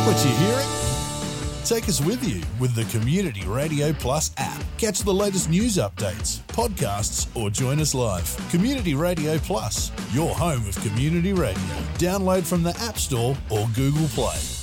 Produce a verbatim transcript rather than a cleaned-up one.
what you're hearing? Take us with you with the Community Radio Plus app. Catch the latest news updates, podcasts, or join us live. Community Radio Plus, your home of community radio. Download from the App Store or Google Play.